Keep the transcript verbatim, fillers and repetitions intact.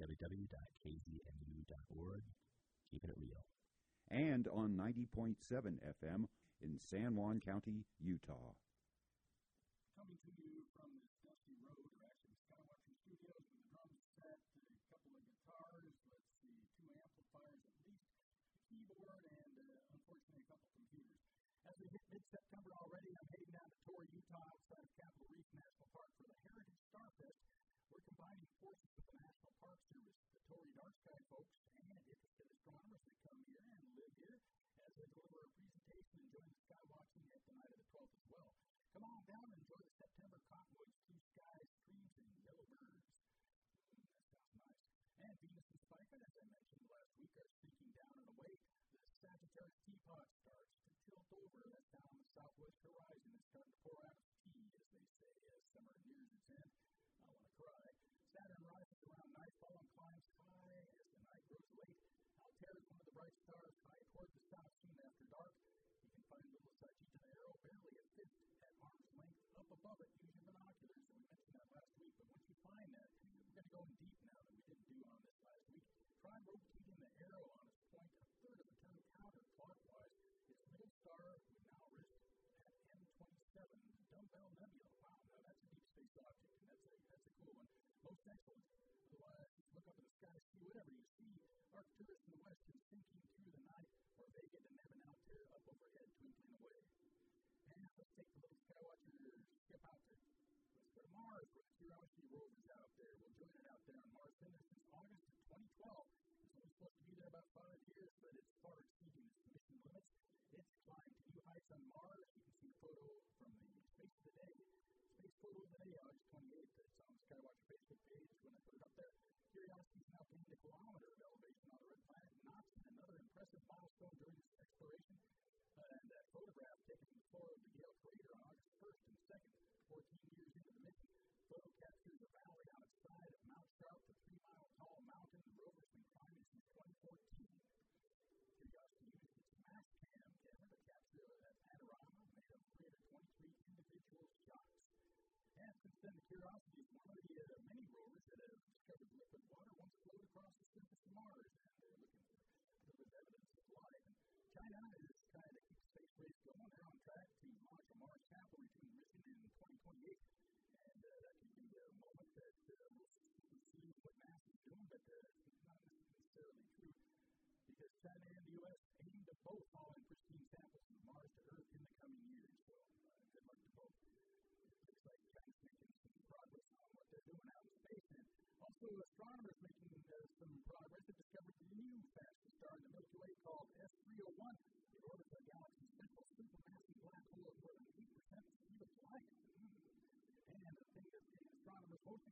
w w dot k z m u dot org. Keeping it real. And on ninety point seven F M in San Juan County, Utah. Coming to you from this dusty road, or actually Skywatcher Studios, with a drum set, a couple of guitars, let's see, two amplifiers at least, a keyboard, and uh, unfortunately a couple computers. As we hit mid-September already, I'm heading down to Torrey, Utah, outside of Capitol Reef National Park for the Heritage Starfest. We're combining forces with the National Park Service, the Torrey Dark Sky folks, and interested astronomers that come here and live here as they deliver a presentation and join the sky watching at the night of the twelfth as well. Come on down and enjoy the September cottonwoods, blue skies, streams, and yellow birds. Mm, that sounds nice. And Venus and Spica, as I mentioned last week, are sinking down and away. The Sagittarius teapot starts to tilt over. That's down on the southwest horizon. It's starting to pour out its tea, as they say, as summer nears its end. I want to cry. Saturn rises around nightfall and climbs high as the night grows late. Altair is one of the bright stars high toward the south soon after dark. You can find little Sagitta Arrow barely a fifth at arm's length up above it. Use your binoculars, and we mentioned that last week. But once you find that, we're going to go in deep now that we didn't do on this last week. Try rotating the arrow on its point a third of a turn counterclockwise. Its middle star would now rest at M twenty-seven, the Dumbbell Nebula. Wow, now that's a deep space object, and that's a, that's a cool one. Most excellent. Otherwise, just look up in the sky, see whatever you see. Arcturus in the west is sinking through the night, or Vega and Nevin Altair up overhead, twinkling away. And let's take the little Skywatcher ship out there. Let's go to Mars, where the Curiosity rover is out there. We'll join it out there on Mars. Been there since August of twenty twelve. It's only supposed to be there about five years, but it's far exceeding its mission limits. It's climbed to new heights on Mars. You can see a photo from the Space of the Day. Space Photo of the Day, August twenty-eighth. It's on the Skywatcher Facebook page when I put it up there. Curiosity's now gained a kilometer of elevation on the red planet, notching another impressive milestone during its exploration. Uh, and that photograph taken from the floor of the Gale crater on August first and second, fourteen years into the mission. Photo captures a valley on its side of Mount Trout, the three-mile-tall mountain the rover's been climbing since twenty fourteen. Curiosity used its Mastcam camera to capture that panorama made of three hundred twenty-three individual shots. And since then, the Curiosity is one of the uh, many rovers that have discovered liquid water once flowed across the surface of Mars, and they're looking for further evidence of life. And China is trying to keep the space race going. They're on track to launch a Mars sample return mission in twenty twenty-eight, and uh, that could be a moment that uh, we'll, we'll see what NASA is doing, but uh, it's not necessarily true, because China and the U S aim to both haul in pristine samples from Mars to Earth in the coming years. So uh, good luck to both. Looks like China's making some progress on what they're doing out in space. And also, astronomers making uh, some progress. They discovered the new fastest star in the Milky Way called S three oh one. It orbits a